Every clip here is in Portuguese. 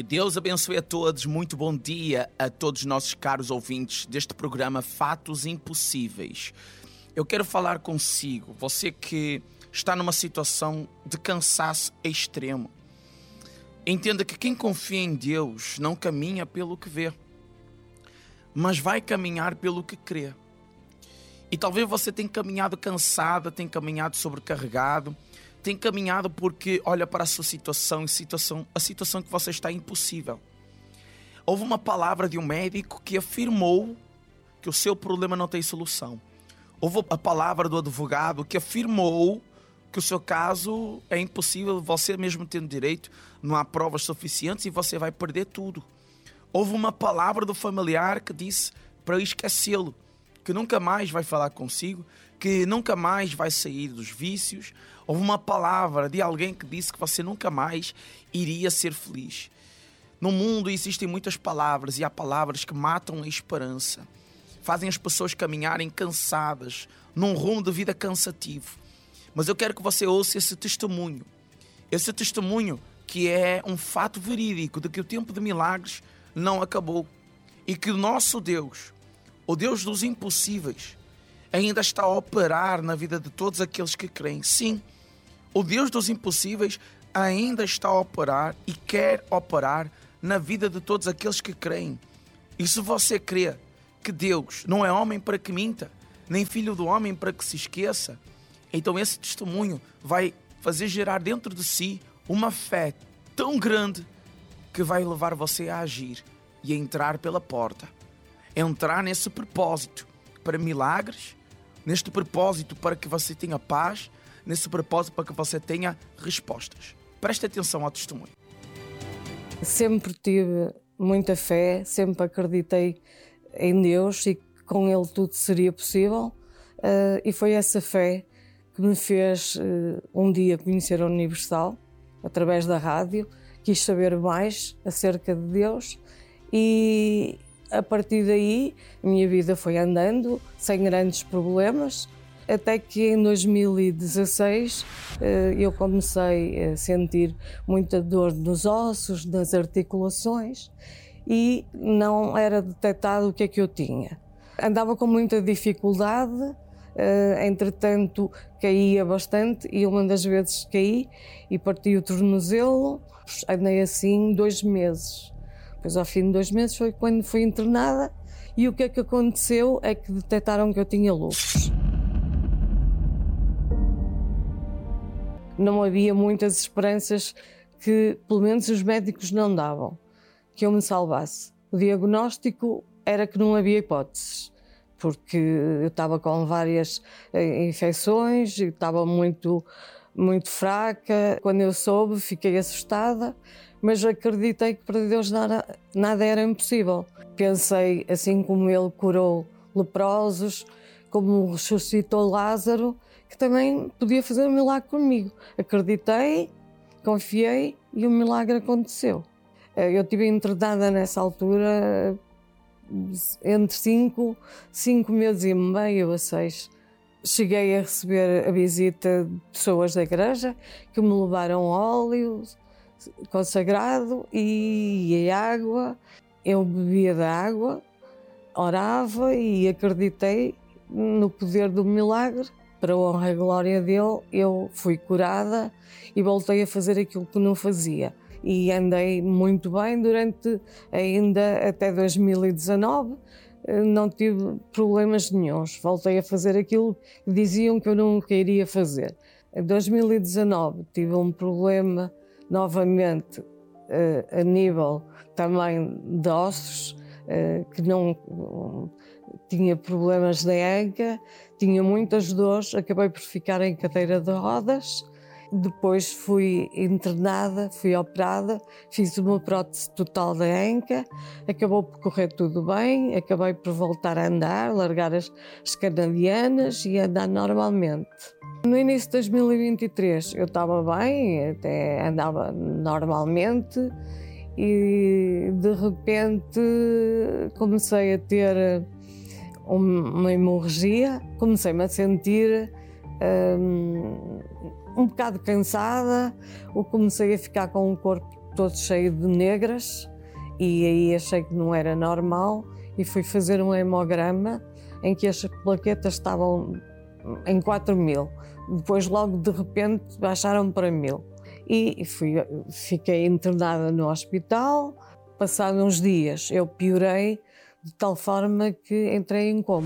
Que Deus abençoe a todos, muito bom dia a todos os nossos caros ouvintes deste programa Fatos Impossíveis. Eu quero falar consigo, você que está numa situação de cansaço extremo. Entenda que quem confia em Deus não caminha pelo que vê, mas vai caminhar pelo que crê. E talvez você tenha caminhado cansado, tenha caminhado sobrecarregado, tem caminhado porque olha para a sua situação e a situação que você está é impossível. Houve uma palavra de um médico que afirmou que o seu problema não tem solução. Houve a palavra do advogado que afirmou que o seu caso é impossível, você mesmo tendo direito, não há provas suficientes e você vai perder tudo. Houve uma palavra do familiar que disse para esquecê-lo, que nunca mais vai falar consigo, que nunca mais vai sair dos vícios. Houve uma palavra de alguém que disse que você nunca mais iria ser feliz. No mundo existem muitas palavras e há palavras que matam a esperança. Fazem as pessoas caminharem cansadas, num rumo de vida cansativo. Mas eu quero que você ouça esse testemunho. Esse testemunho que é um fato verídico de que o tempo de milagres não acabou. E que o nosso Deus, o Deus dos impossíveis, ainda está a operar na vida de todos aqueles que creem. Sim, o Deus dos impossíveis ainda está a operar e quer operar na vida de todos aqueles que creem. E se você crê que Deus não é homem para que minta, nem filho do homem para que se esqueça, então esse testemunho vai fazer gerar dentro de si uma fé tão grande que vai levar você a agir e a entrar pela porta. Entrar nesse propósito para milagres, neste propósito para que você tenha paz, nesse propósito para que você tenha respostas. Preste atenção ao testemunho. Sempre tive muita fé, sempre acreditei em Deus e que com Ele tudo seria possível. E foi essa fé que me fez um dia conhecer a Universal, através da rádio. Quis saber mais acerca de Deus e a partir daí a minha vida foi andando sem grandes problemas, até que em 2016 eu comecei a sentir muita dor nos ossos, nas articulações e não era detectado o que é que eu tinha. Andava com muita dificuldade, entretanto caía bastante e uma das vezes caí e parti o tornozelo. Andei assim 2 meses. Depois, ao fim de 2 meses, foi quando fui internada e o que é que aconteceu é que detectaram que eu tinha lúpus. Não havia muitas esperanças que, pelo menos, os médicos não davam, que eu me salvasse. O diagnóstico era que não havia hipóteses, porque eu estava com várias infecções, e estava muito fraca. Quando eu soube, fiquei assustada, mas acreditei que para Deus nada era impossível. Pensei, assim como Ele curou leprosos, como ressuscitou Lázaro, que também podia fazer um milagre comigo. Acreditei, confiei e o milagre aconteceu. Eu estive internada nessa altura entre 5 meses e meio a 6. Cheguei a receber a visita de pessoas da igreja que me levaram óleo consagrado e a água. Eu bebia da água, orava e acreditei no poder do milagre. Para a honra e glória dele, eu fui curada e voltei a fazer aquilo que não fazia. E andei muito bem durante ainda até 2019. Não tive problemas nenhuns. Voltei a fazer aquilo que diziam que eu nunca iria fazer. Em 2019 tive um problema novamente a nível também de ossos, que não tinha problemas da anca, tinha muitas dores, acabei por ficar em cadeira de rodas. Depois fui internada, fui operada, fiz uma prótese total da anca, acabou por correr tudo bem, acabei por voltar a andar, largar as canadianas e andar normalmente. No início de 2023 eu estava bem, até andava normalmente e de repente comecei a ter uma hemorragia, comecei-me a sentir um bocado cansada, comecei a ficar com o corpo todo cheio de negras, e aí achei que não era normal e fui fazer um hemograma em que as plaquetas estavam em 4.000. Depois, logo de repente, baixaram para 1.000. E fiquei internada no hospital. Passados uns dias, eu piorei de tal forma que entrei em coma.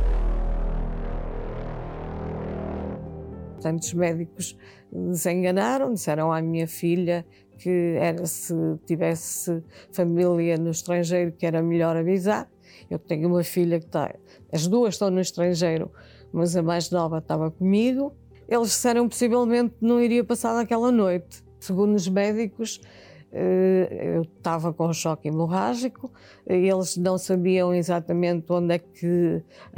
Portanto, os médicos se enganaram, disseram à minha filha que se tivesse família no estrangeiro que era melhor avisar. Eu tenho uma filha que as duas estão no estrangeiro, mas a mais nova estava comigo. Eles disseram que possivelmente não iria passar daquela noite. Segundo os médicos, eu estava com choque hemorrágico, eles não sabiam exatamente onde é que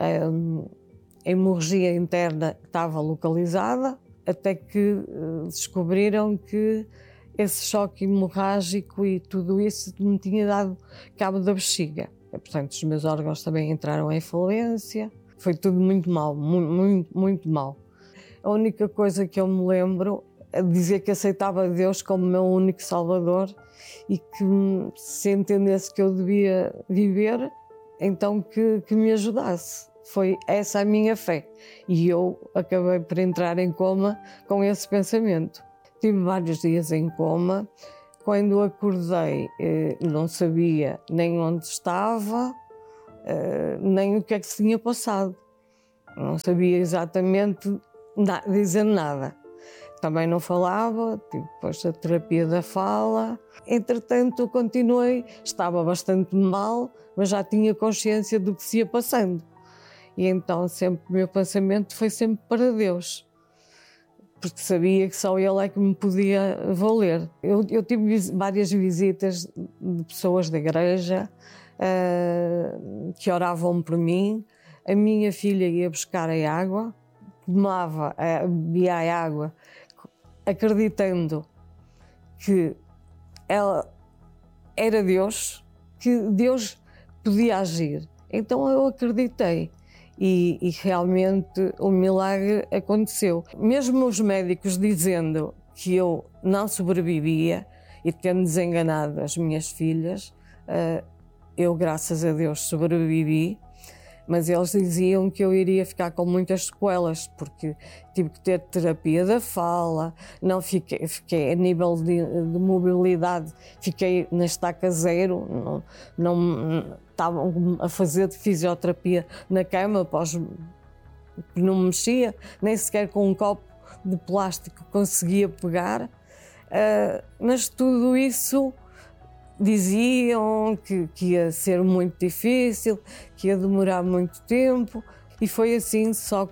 a hemorragia interna estava localizada, até que descobriram que esse choque hemorrágico e tudo isso me tinha dado cabo da bexiga. Portanto, os meus órgãos também entraram em falência. Foi tudo muito mal, muito mal. A única coisa que eu me lembro é dizer que aceitava Deus como meu único Salvador e que, se entendesse que eu devia viver, então que me ajudasse. Foi essa a minha fé. E eu acabei por entrar em coma com esse pensamento. Tive vários dias em coma. Quando acordei, não sabia nem onde estava, nem o que é que se tinha passado. Não sabia exatamente dizer nada. Também não falava, tive depois a terapia da fala. Entretanto, continuei, estava bastante mal, mas já tinha consciência do que se ia passando. E então sempre o meu pensamento foi sempre para Deus, porque sabia que só Ele é que me podia valer. Eu tive várias visitas de pessoas da igreja que oravam por mim. A minha filha ia buscar a água, bebia a água, acreditando que ela era Deus, que Deus podia agir. Então eu acreditei. E realmente o milagre aconteceu. Mesmo os médicos dizendo que eu não sobrevivia e tendo desenganado as minhas filhas, eu, graças a Deus, sobrevivi, mas eles diziam que eu iria ficar com muitas sequelas, porque tive que ter terapia da fala, não fiquei a nível de mobilidade, fiquei na estaca zero, não estavam a fazer de fisioterapia na cama, não me mexia, nem sequer com um copo de plástico conseguia pegar, mas tudo isso diziam que ia ser muito difícil, que ia demorar muito tempo, e foi assim,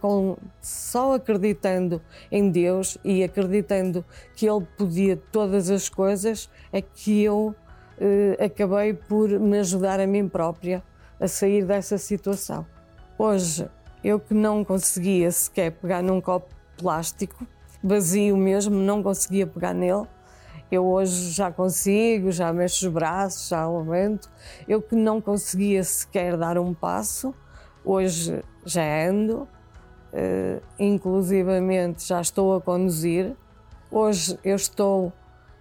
só acreditando em Deus e acreditando que Ele podia todas as coisas, é que eu acabei por me ajudar a mim própria a sair dessa situação. Hoje, eu que não conseguia sequer pegar num copo de plástico, vazio mesmo, não conseguia pegar nele, eu hoje já consigo, já mexo os braços, já levanto. Eu que não conseguia sequer dar um passo, hoje já ando, inclusivamente já estou a conduzir. Hoje eu estou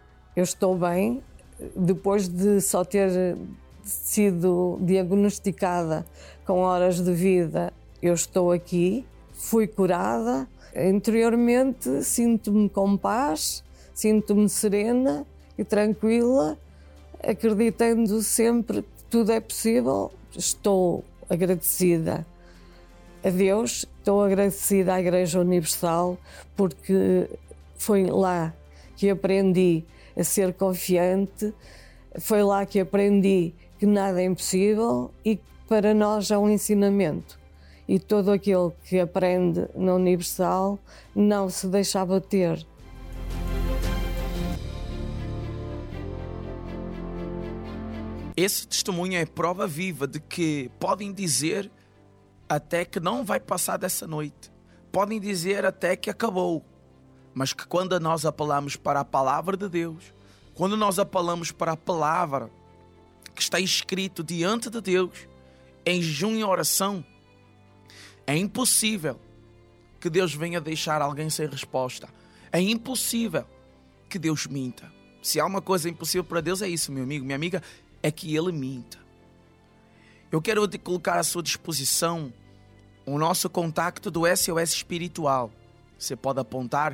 bem, depois de só ter sido diagnosticada com horas de vida, eu estou aqui, fui curada. Interiormente sinto-me com paz, sinto-me serena e tranquila, acreditando sempre que tudo é possível. Estou agradecida a Deus, estou agradecida à Igreja Universal, porque foi lá que aprendi a ser confiante, foi lá que aprendi que nada é impossível e que para nós é um ensinamento. E todo aquele que aprende na Universal não se deixa abater. Esse testemunho é prova viva de que podem dizer até que não vai passar dessa noite. Podem dizer até que acabou. Mas que quando nós apelamos para a palavra de Deus, quando nós apelamos para a palavra que está escrito diante de Deus, em jejum e oração, é impossível que Deus venha deixar alguém sem resposta. É impossível que Deus minta. Se há uma coisa impossível para Deus, é isso, meu amigo, minha amiga, é que Ele minta. Eu quero te colocar à sua disposição o nosso contacto do SOS Espiritual. Você pode apontar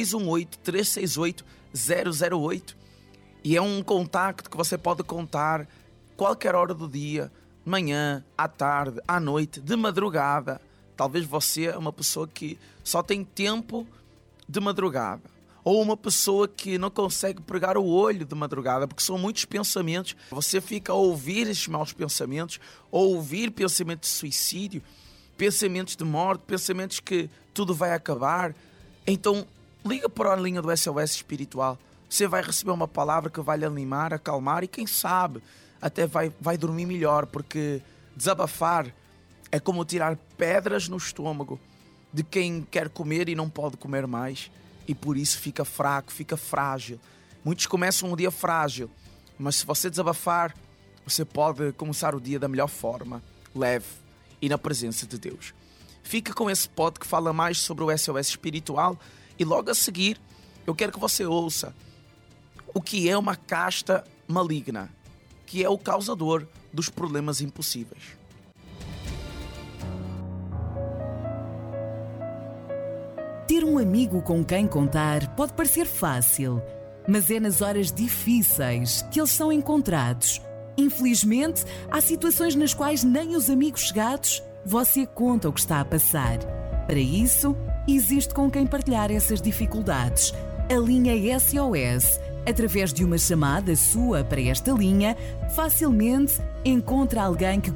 218-368-008 e é um contacto que você pode contar qualquer hora do dia, manhã, à tarde, à noite, de madrugada. Talvez você é uma pessoa que só tem tempo de madrugada, ou uma pessoa que não consegue pregar o olho de madrugada, porque são muitos pensamentos. Você fica a ouvir esses maus pensamentos, ou ouvir pensamentos de suicídio, pensamentos de morte, pensamentos que tudo vai acabar. Então, liga para a linha do SOS Espiritual. Você vai receber uma palavra que vai lhe animar, acalmar e quem sabe até vai dormir melhor, porque desabafar é como tirar pedras no estômago de quem quer comer e não pode comer mais. E por isso fica fraco, fica frágil. Muitos começam um dia frágil, mas se você desabafar, você pode começar o dia da melhor forma, leve e na presença de Deus. Fica com esse pod que fala mais sobre o SOS Espiritual e logo a seguir eu quero que você ouça o que é uma casta maligna, que é o causador dos problemas impossíveis. Ter um amigo com quem contar pode parecer fácil, mas é nas horas difíceis que eles são encontrados. Infelizmente, há situações nas quais nem os amigos chegados você conta o que está a passar. Para isso, existe com quem partilhar essas dificuldades. A linha SOS. Através de uma chamada sua para esta linha, facilmente encontra alguém que